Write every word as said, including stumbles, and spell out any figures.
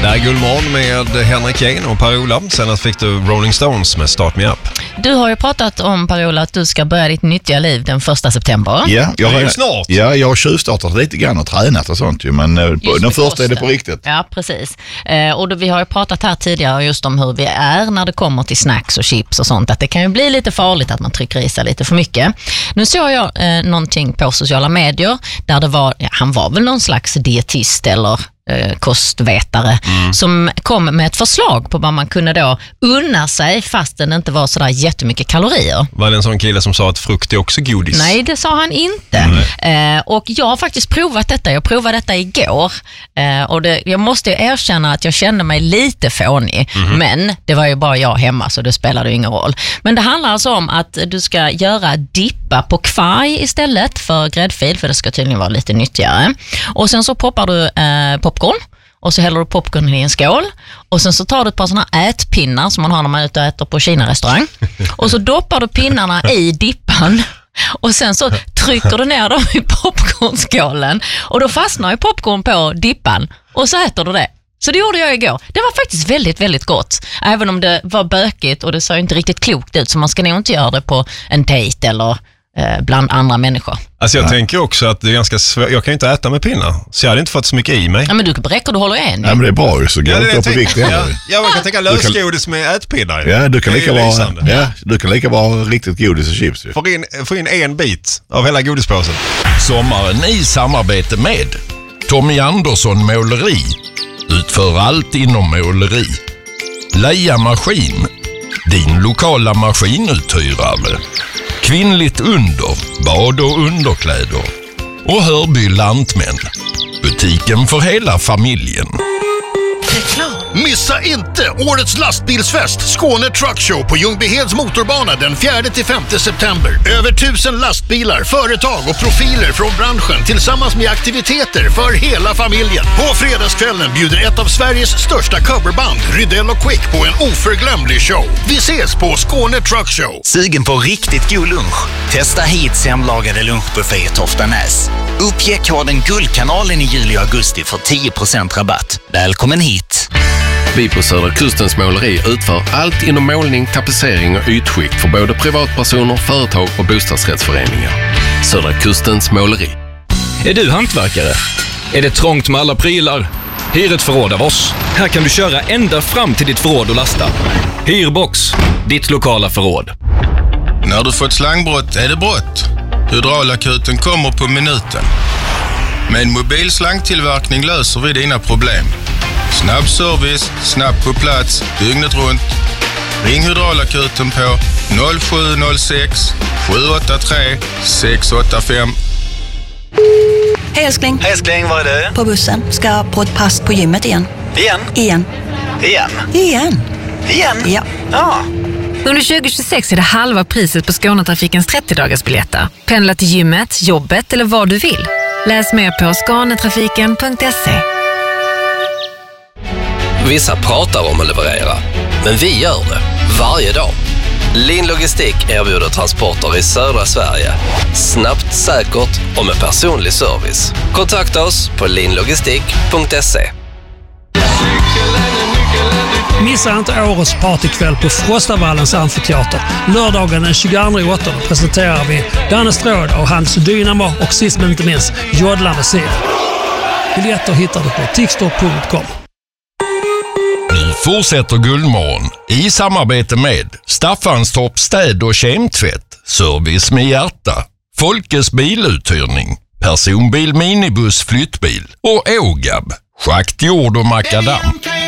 Det här är Guldmorgon med Henrik Jane och Per-Ola. Senast fick du Rolling Stones med Start Me Up. Du har ju pratat om, Per-Ola, att du ska börja ditt nyttiga liv den första september. Ja, jag har, det är ju snart. Ja, jag har tjuvstartat lite grann och tränat och sånt. Men just den första är det på riktigt. Ja, precis. Eh, och då, vi har ju pratat här tidigare just om hur vi är när det kommer till snacks och chips och sånt. Att det kan ju bli lite farligt att man trycker i sig lite för mycket. Nu såg jag eh, någonting på sociala medier där det var, ja, han var väl någon slags dietist eller eh, kostvetare mm. som kom med ett förslag på vad man kunde då unna sig fast det inte var sådär jättemycket kalorier. Var det en sån kille som sa att frukt är också godis? Nej, det sa han inte. Mm. Eh, och jag har faktiskt provat detta. Jag provade detta igår. Eh, och det, jag måste ju erkänna att jag kände mig lite fånig. Mm. Men det var ju bara jag hemma så det spelade ju ingen roll. Men det handlar alltså om att du ska göra dippa på kvarg istället för gräddfil, för det ska tydligen vara lite nyttigare. Och sen så poppar du eh, popcorn. Och så häller du popcorn i en skål. Och sen så tar du ett par såna ätpinnar som man har när man är ute och äter på Kina-restaurang. Och så doppar du pinnarna i dippan. Och sen så trycker du ner dem i popcornskålen. Och då fastnar ju popcorn på dippan. Och så äter du det. Så det gjorde jag igår. Det var faktiskt väldigt, väldigt gott. Även om det var bökigt och det såg inte riktigt klokt ut. Så man ska nog inte göra det på en dejt eller bland andra människor. Alltså jag ja. tänker också att det är ganska svårt. Jag kan ju inte äta med pinnar. Så jag hade inte fått så mycket i mig. Ja, men du räcker du håller en. Ja, men det är bra ju. Så går ja, det upp på vikt. Ja, ja, man kan tänka lösgodis med ätpinnar. Ja, du kan lika vara ja, du kan lika vara riktigt godis och chips. Få in, få in en bit av hela godispåsen. Sommaren i samarbete med Tommy Andersson Måleri. Utför allt inom måleri. Leia Maskin. Din lokala maskinuthyrare. Kvinnligt under, bad och underkläder. Och Hörby Lantmän. Butiken för hela familjen. Missa inte årets lastbilsfest Skåne Truck Show på Ljungbyheds motorbana den fjärde till femte september. Över tusen lastbilar, företag och profiler från branschen tillsammans med aktiviteter för hela familjen. På fredagskvällen bjuder ett av Sveriges största coverband, Rydell och Quick, på en oförglömlig show. Vi ses på Skåne Truck Show. Sugen på riktigt god lunch? Testa hit hemlagade lunchbuffé i Toftanäs. Uppge koden Guldkanalen i juli och augusti för tio procent rabatt. Välkommen hit! Vi på Södra Kustens Måleri utför allt inom målning, tapetsering och ytskikt för både privatpersoner, företag och bostadsrättsföreningar. Södra Kustens Måleri. Är du hantverkare? Är det trångt med alla prylar? Hyr ett förråd av oss. Här kan du köra ända fram till ditt förråd och lasta. Hyrbox, ditt lokala förråd. När du fått slangbrott är det brott. Hydraulakuten kommer på minuten. Med en mobil slangtillverkning löser vi dina problem. Snabb service, snabbt på plats, dygnet runt. Ring Hydraulakuten på noll sju noll sex sju åtta tre sex åtta fem. Hej älskling. Hej älskling, var är du? På bussen. Ska på ett pass på gymmet igen. Igen? Igen. Igen? Igen. Igen? Ja. Ja. Under tjugo tjugosex är det halva priset på Skånetrafikens trettio-dagarsbiljetter. Pendla till gymmet, jobbet eller vad du vill. Läs mer på skanetrafiken punkt se. Vissa pratar om att leverera, men vi gör det varje dag. Lin Logistik erbjuder transporter i södra Sverige. Snabbt, säkert och med personlig service. Kontakta oss på linlogistik punkt se. Missa inte årets partykväll på Frostavallens amfiteater. Lördagen den tjugoandra åttonde presenterar vi Danne Stråd och hans Dynamo och sist men inte minst Jodla med Sid. Biljetter hittar du på tixtor punkt com. Nu fortsätter Guldmorgon i samarbete med Staffanstorp städ- och kemtvätt, service med hjärta, Folkes biluthyrning, personbil, minibuss, flyttbil och Ågab, schakt, jord och makadam.